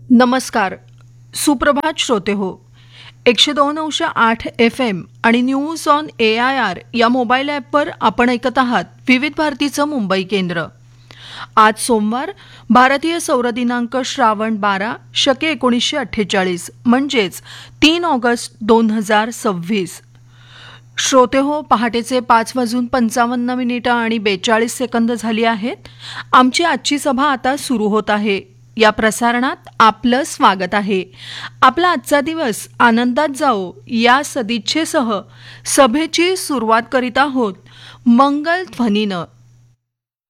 नमस्कार. सुप्रभात श्रोते हो. 102.8 FM आणि न्यूज ऑन AIR या मोबाईल ॲपवर आपण ऐकत आहात विविध भारतीचं मुंबई केंद्र. आज सोमवार, भारतीय सौर दिनांक श्रावण 12 शके 1948 म्हणजेच 3 ऑगस्ट 2026. श्रोते हो, पहाटेचे 5:55 आणि 42 सेकंद झाली आहेत. आमची आजची सभा आता सुरू होत आहे. या प्रसारणात आपलं स्वागत आहे. आपला आजचा दिवस आनंदात जाओ या सदिच्छेसह सभेची सुरुवात करीत आहोत मंगल ध्वनीनं.